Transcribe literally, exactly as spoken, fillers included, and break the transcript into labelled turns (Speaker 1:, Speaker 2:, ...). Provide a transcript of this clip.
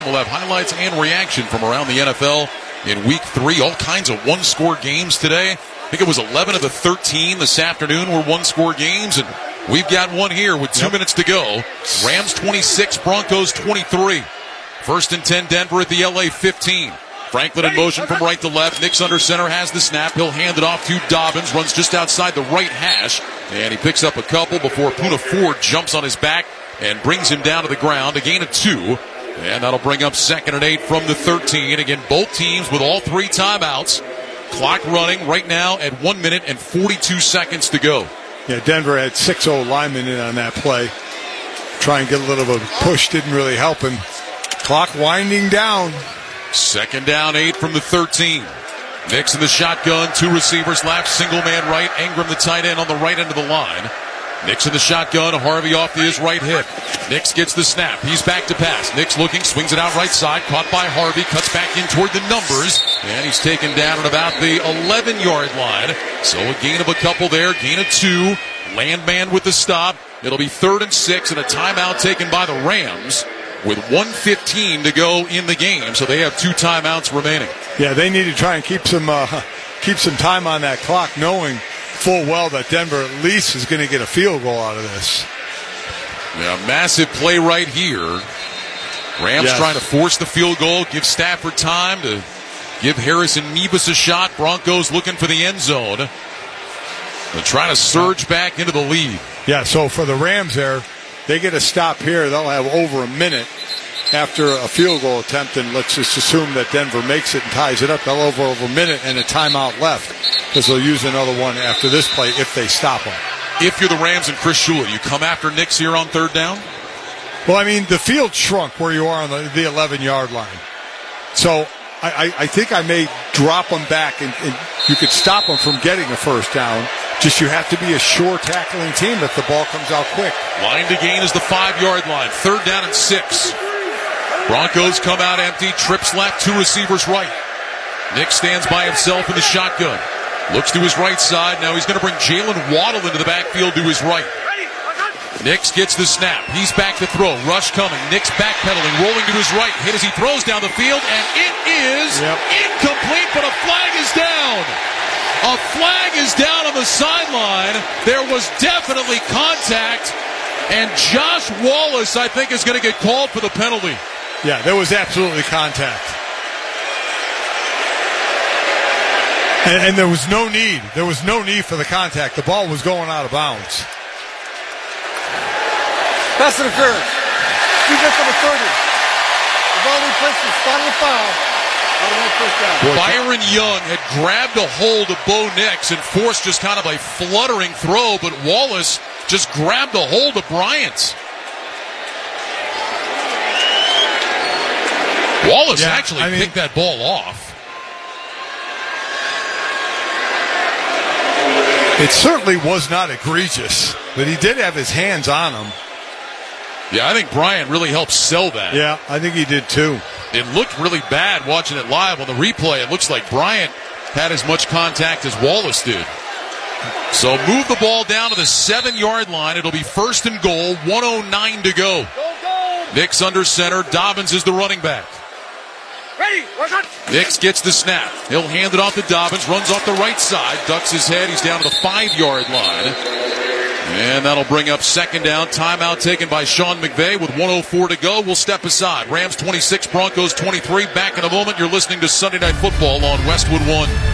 Speaker 1: We'll have highlights and reaction from around the N F L in week three. All kinds of one-score games today. I think it was eleven of the thirteen this afternoon were one-score games, and we've got one here with two yep. minutes to go. Rams twenty-six, Broncos twenty-three. First and ten, Denver at the L A fifteen. Franklin in motion from right to left. Nix under center has the snap. He'll hand it off to Dobbins. Runs just outside the right hash, and he picks up a couple before Poona Ford jumps on his back and brings him down to the ground. A gain of two. And that'll bring up second and eight from the thirteen. Again, both teams with all three timeouts. Clock running right now at one minute and forty-two seconds to go.
Speaker 2: Yeah, Denver had six old linemen in on that play. Try and get a little bit of a push. Didn't really help him. Clock winding down.
Speaker 1: Second down, eight from the thirteen. Nix in the shotgun. Two receivers left. Single man right. Ingram, the tight end, on the right end of the line. Nix in the shotgun, Harvey off to his right hip. Nix gets the snap. He's back to pass. Nix looking, swings it out right side. Caught by Harvey, cuts back in toward the numbers. And he's taken down at about the eleven-yard line. So a gain of a couple there, gain of two. Landman with the stop. It'll be third and six and a timeout taken by the Rams with one fifteen to go in the game. So they have two timeouts remaining.
Speaker 2: Yeah, they need to try and keep some, uh, keep some time on that clock, knowing full well that Denver at least is going to get a field goal out of this.
Speaker 1: Yeah, massive play right here. Rams yes. trying to force the field goal, give Stafford time to give Harrison Mevis a shot. Broncos looking for the end zone. They're trying to surge back into the lead.
Speaker 2: Yeah, so for the Rams there, they get a stop here. They'll have over a minute after a field goal attempt, and let's just assume that Denver makes it and ties it up. They'll have over a minute and a timeout left, because they'll use another one after this play if they stop them.
Speaker 1: If you're the Rams and Chris Shula, you come after Nix here on third down?
Speaker 2: Well, I mean, the field shrunk where you are on the, the eleven-yard line. So I, I, I think I may drop them back, and, and you could stop them from getting a first down. Just you have to be a sure tackling team if the ball comes out quick.
Speaker 1: Line to gain is the five-yard line. Third down and six. Broncos come out empty. Trips left, two receivers right. Nix stands by himself in the shotgun. Looks to his right side. Now he's going to bring Jalen Waddle into the backfield to his right. Nix gets the snap. He's back to throw. Rush coming. Nix backpedaling, rolling to his right. Hit as he throws down the field, and it is yep. incomplete, but a flag is down. A flag is down on the sideline. There was definitely contact, and Josh Wallace, I think, is going to get called for the penalty.
Speaker 2: Yeah, there was absolutely contact. And, and there was no need. There was no need for the contact. The ball was going out of bounds.
Speaker 3: Pass interference. Defense number thirty. The ball replaces final foul.
Speaker 1: Byron Young had grabbed a hold of Bo Nix and forced just kind of a fluttering throw, but Wallace just grabbed a hold of Bryant. Wallace yeah, actually I mean, picked that ball off.
Speaker 2: It certainly was not egregious, but he did have his hands on him.
Speaker 1: Yeah, I think Bryant really helped sell that.
Speaker 2: Yeah, I think he did too.
Speaker 1: It looked really bad watching it live on the replay. It looks like Bryant had as much contact as Wallace did. So move the ball down to the seven-yard line. It'll be first and goal, one oh nine to go.
Speaker 3: Go, go.
Speaker 1: Nix under center. Dobbins is the running back.
Speaker 3: Ready,
Speaker 1: Nix gets the snap. He'll hand it off to Dobbins. Runs off the right side. Ducks his head. He's down to the five-yard line. And that'll bring up second down. Timeout taken by Sean McVay with one oh four to go. We'll step aside. Rams twenty-six, Broncos twenty-three. Back in a moment. You're listening to Sunday Night Football on Westwood One.